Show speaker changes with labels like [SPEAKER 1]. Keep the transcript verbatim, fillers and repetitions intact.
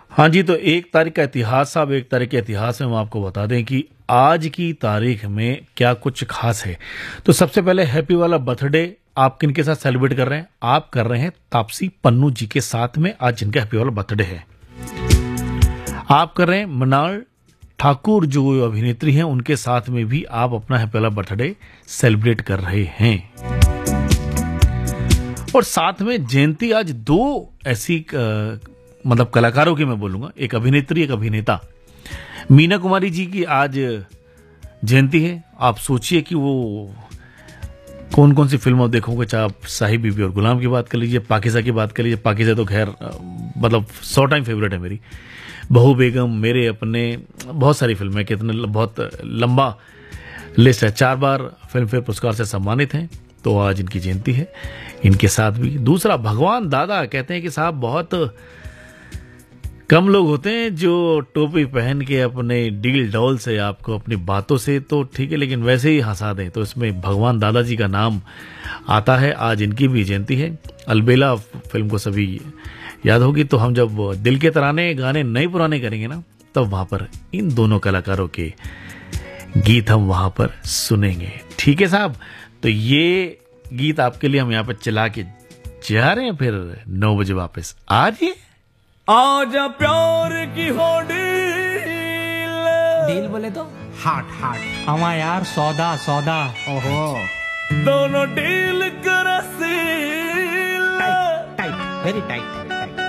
[SPEAKER 1] हाँ जी, तो एक तारीख का इतिहास साहब, एक तारीख के इतिहास में हम आपको बता दें कि आज की तारीख में क्या कुछ खास है। तो सबसे पहले हैप्पी वाला बर्थडे आप किन के साथ सेलिब्रेट कर रहे हैं? आप कर रहे हैं तापसी पन्नू जी के साथ में, आज जिनका हैप्पी वाला बर्थडे है। आप कर रहे हैं मृणाल ठाकुर जो अभिनेत्री हैं, उनके साथ में भी आप अपना हैप्पी वाला बर्थडे सेलिब्रेट कर रहे हैं। और साथ में जयंती आज दो ऐसी आ, मतलब कलाकारों की मैं बोलूंगा, एक अभिनेत्री एक अभिनेता, मीना कुमारी जी की आज जयंती है। आप सोचिए कि वो कौन कौन सी फिल्मों देखोगे, चाहे आप साहिब बीबी और गुलाम की बात कर लीजिए, पाकिज़ा की बात कर लीजिए। पाकिज़ा तो खैर मतलब सौ टाइम फेवरेट है मेरी। बहू बेगम, मेरे अपने, बहुत सारी फिल्में, कितने बहुत लंबा लिस्ट है। चार बार फिल्म फेयर पुरस्कार से सम्मानित हैं, तो आज इनकी जयंती है। इनके साथ भी दूसरा भगवान दादा, कहते हैं कि साहब बहुत कम लोग होते हैं जो टोपी पहन के अपने डील डॉल से आपको अपनी बातों से तो ठीक है, लेकिन वैसे ही हंसा दें, तो इसमें भगवान दादा जी का नाम आता है। आज इनकी भी जयंती है। अलबेला फिल्म को सभी याद होगी। तो हम जब दिल के तराने गाने नए पुराने करेंगे ना, तब वहां पर इन दोनों कलाकारों के गीत हम वहां पर सुनेंगे। ठीक है साहब, तो ये गीत आपके लिए हम यहाँ पर चला के जा रहे हैं। फिर नौ बजे वापस आ जाइए।
[SPEAKER 2] आजा प्यार की हो डील,
[SPEAKER 3] डील बोले तो
[SPEAKER 2] हाट हाट
[SPEAKER 3] हमारा यार सौदा सौदा।
[SPEAKER 2] ओहो, दोनों डील कर seal,
[SPEAKER 3] tight tight very tight.